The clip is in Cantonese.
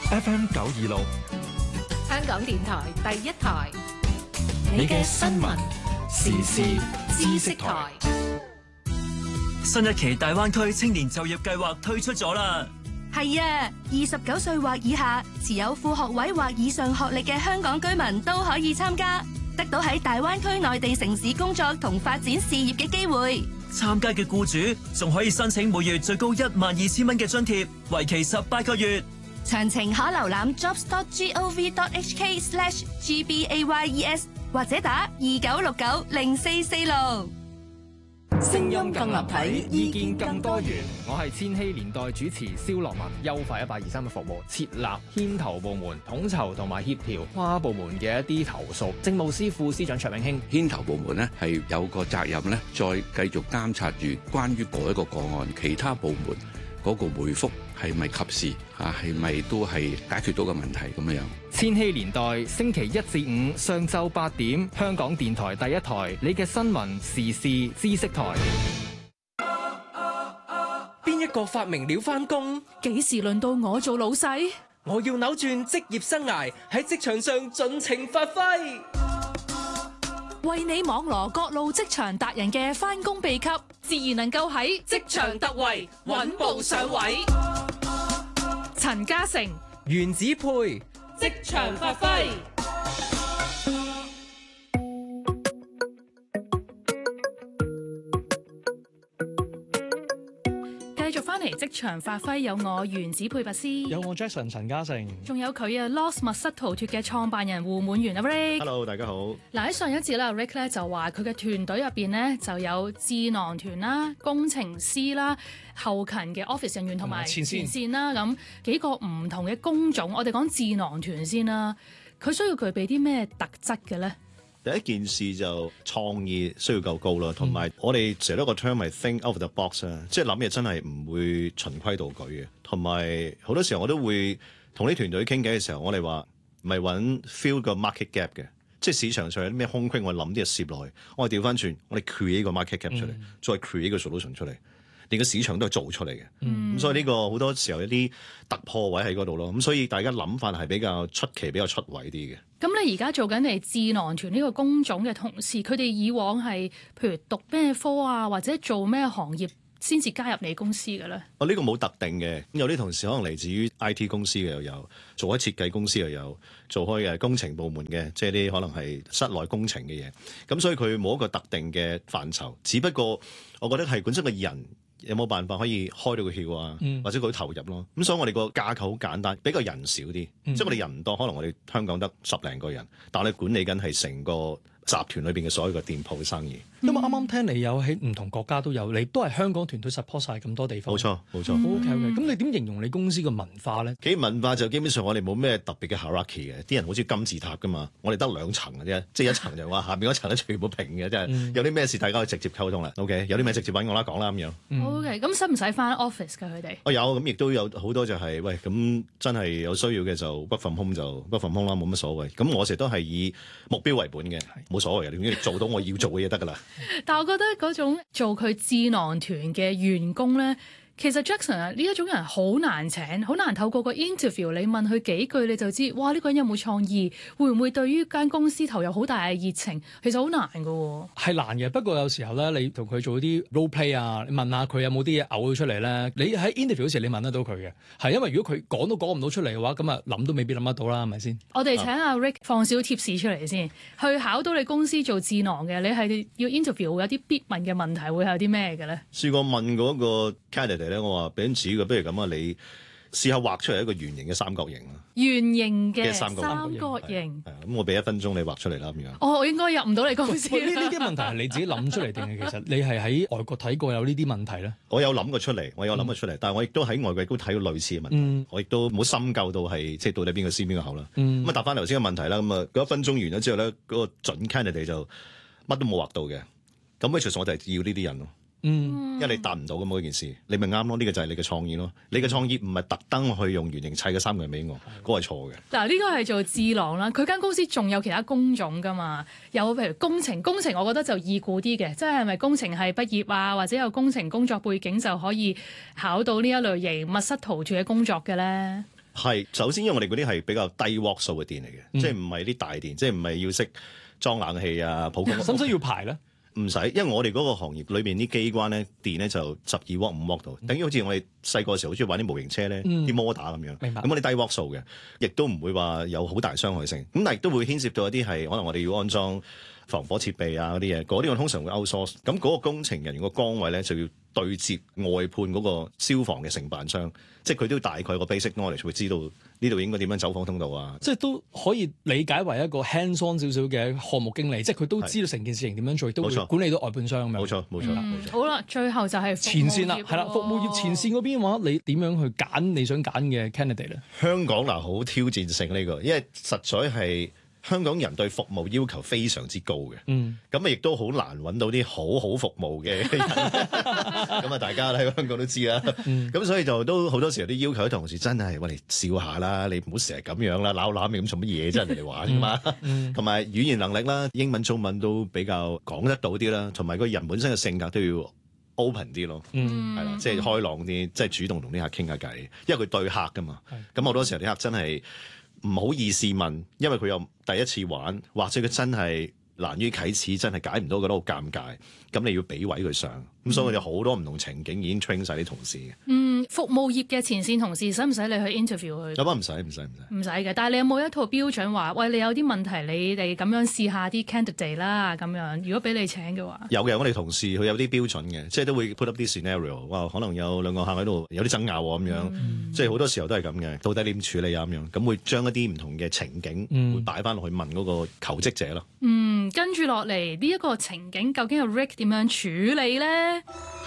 FM 926， 香港電台第一台， 你嘅新聞時事知識台。 新一期大灣區青年就業計劃推出咗啦。 係啊，29歲或以下持有副學位或以上學歷嘅香港居民都可以參加，得到喺大灣區內地城市工作同發展事業嘅機會。 參加嘅僱主仲可以申請每月最高12,000蚊嘅津貼，為期18個月。 詳情可瀏覽 jobs.gov.hk/gbayes 或者打29690446。 聲音更立體，意見更多元。我係千禧年代主持蕭樂文。優化1823嘅服務，設立牽頭部門，統籌同埋協調跨部門嘅一啲投訴。政務司副司長卓永興， 牽頭部門呢係有個責任呢，再繼續監察住關於嗰一個個案，其他部門嗰個回覆係咪及時啊？係咪都係解決到個問題咁樣？ 千禧年代星期1至5上晝8點，香港電台第一台，你嘅新聞時事知識台。 邊一個發明了返工？ 幾時輪到我做老細？ 我要扭轉職業生涯，喺職場上盡情發揮。 為你網羅各路職場達人嘅返工秘笈，自然能夠喺職場突圍，穩步上位。陳嘉誠、 原子配職場發揮。繼續翻嚟職場發揮，有我原子配拔師， 有我 Jackson 陳嘉誠， 仲有佢啊 Lost 密室逃脫嘅創辦人胡滿元啊 Rick。 Hello， 大家好。 嗱喺上一節咧 Rick 咧就話佢嘅團隊入邊咧就有智囊團啦、工程師啦、後勤嘅 office 人員同埋前線啦，咁幾個唔同嘅工種。我哋講智囊團先啦，佢需要具備啲咩特質嘅咧？ 第一件事就創意需要夠高啦，同埋我哋成日都個 term 係 think out of the box 啊，即係諗嘢真係唔會循規蹈矩嘅。同埋好多時候我都會同啲團隊傾偈嘅時候，我哋話唔係揾 fill 個 market gap 嘅，即係市場上有啲咩空隙，我諗啲嘢攝落去，我哋調翻轉，我哋 create 個 market gap 出嚟，再 create 個 solution 出嚟。連個市場都係做出嚟嘅，咁所以呢個好多時候有啲突破位喺嗰度咯，咁所以大家諗法係比較出奇、比較出位啲嘅。 咁你而家做緊你智囊團呢個工種嘅同事，佢哋以往係譬如讀咩科啊，或者做咩行業先至加入你公司嘅咧？ 呢個冇特定嘅，有啲同事可能嚟自於 IT 公司嘅又有，做開設計公司又有，做開工程部門嘅，即係啲可能係室內工程嘅嘢。咁所以佢冇一個特定嘅範疇，只不過我覺得係本身個人有冇辦法可以開到個竅啊，或者佢投入咯。咁所以我哋個架構好簡單，比較人少啲，即係我哋人唔多，可能我哋香港得10零個人，但我哋管理緊係成個集團裏邊嘅所有嘅店鋪嘅生意。 因為啱啱聽你有喺唔同國家都有，你都係香港團隊 support 晒咁多地方。 冇錯。OK。 咁你點形容你公司嘅文化咧？ 企業文化就基本上我哋冇咩特別嘅 hierarchy 嘅，啲人好似金字塔噶嘛，我哋得2層嘅啫，即係一層就話下邊嗰層咧全部平嘅，即係有啲咩事大家可以直接溝通啦。OK， 有啲咩直接揾我啦，講啦咁樣。 OK， 咁使唔使翻 office 㗎佢哋？ 我有，咁亦都有好多就係喂，咁真係有需要嘅就work from home就work from home啦，冇乜所謂。咁我成日都係以目標為本嘅，冇所謂嘅，總之做到我要做嘅嘢得㗎啦。 但係我覺得嗰種做佢智囊團嘅員工咧，其實 Jackson 啊，呢一種人好難請，好難透過個 interview 你問佢幾句你就知，哇呢個人有冇創意，會唔會對於間公司投入好大嘅熱情，其實好難㗎喎。 係難嘅，不過有時候咧，你同佢做啲 role play 啊，你問下佢有冇啲嘢嘔出嚟咧，你喺 interview 嗰時你問得到佢嘅，係因為如果佢講都講唔到出嚟嘅話，咁啊諗都未必諗得到啦，係咪先？ 我哋請阿 Rick 放少貼士出嚟先，去考到你公司做智囊嘅，你係要 interview 會有啲必問嘅問題，會係有啲咩嘅咧？ 試過問嗰個 candidate 咧，我話俾紙嘅，不如咁啊，你試下畫出嚟一個圓形嘅三角形啊！ 圓形嘅三角形， 咁我俾1分鐘你畫出嚟啦，咁樣。 我應該入唔到你公司。 呢啲問題係你自己諗出嚟定係其實你係喺外國睇過有呢啲問題咧？ 我有諗過出嚟，但係我亦都喺外國亦都睇過類似嘅問題，我亦都冇深究到係即係到底邊個先邊個後啦。咁啊答翻頭先嘅問題啦，咁啊嗰1分鐘完咗之後咧，嗰個準 candidate 就乜都冇畫到嘅，咁其實我就係要呢啲人咯。因為你達唔到咁嗰件事，你咪啱咯。呢個就係你嘅創意咯。你嘅創意唔係特登去用圓形砌嘅3個人俾我，嗰個係錯嘅。 嗱，呢個係做智囊啦。佢間公司仲有其他工種噶嘛？有譬如工程，我覺得就易估啲嘅，即係咪工程系畢業啊，或者有工程工作背景就可以考到呢一類型密室逃脫嘅工作嘅咧？ 係首先因為我哋嗰啲係比較低 watt 數嘅電嚟嘅，即係唔係啲大電，即係唔係要識裝冷氣啊、普工。 使唔使要排咧？ 唔使，因為我哋嗰個行業裏邊啲機關咧電咧就12 watt 5 watt 度，等於好似我哋細個時候好中意玩啲模型車咧，啲摩打咁樣。 明白。 咁我哋低 watt 數嘅，亦都唔會話有好大傷害性。咁但係亦都會牽涉到一啲係可能我哋要安裝防火設備啊嗰啲嘢，嗰啲我通常會 outsource。咁嗰個工程人員個崗位咧就要對接外判嗰個消防嘅承辦商，即係佢都大概個 basic knowledge 會知道呢度應該點樣走火通道啊。 即係都可以理解為一個 hands-on 少少嘅項目經理，即係佢都知道成件事情點樣做，亦都會管理到外判商咁樣。 冇錯。 好啦，最後就係前線啦，係啦，服務業前線嗰邊嘅話，你點樣去揀你想揀嘅 candidate 咧？ 香港嗱好挑戰性呢個，因為實在係香港人對服務要求非常之高嘅，咁啊亦都好難揾到啲好服務嘅人，咁啊大家喺香港都知啦，咁所以就都好多時候都要求啲同事真係我哋笑下啦，你唔好成日咁樣啦，攬咁做乜嘢啫？人哋嚟玩㗎嘛，同埋語言能力啦，英文中文都比較講得到啲啦，同埋個人本身嘅性格都要 open 啲咯，係啦，即係開朗啲，即係主動同啲客傾下偈，因為佢對客㗎嘛，咁好多時候啲客真係唔好意思問，因為佢又第一次玩，或者佢真係難於啟齒，真係解唔到，覺得好尷尬。咁你要俾位佢上，咁所以我哋好多唔同情景已經 train 晒啲同事嘅。 服務業嘅前線同事使唔使你去 interview 佢？ 有乜唔使唔使嘅，但係你有冇一套標準話，喂，你有啲問題，你哋咁樣試下啲 candidate 啦，咁樣如果俾你請嘅話， 有嘅，我哋同事佢有啲標準嘅，即係都會 put up 啲 scenario，哇，可能有兩個客喺度有啲爭拗咁樣，即係好多時候都係咁嘅，到底點處理啊咁樣，咁會將一啲唔同嘅情景會擺翻落去問嗰個求職者咯。 跟住落嚟呢一個情景究竟係 Rick 點樣處理咧？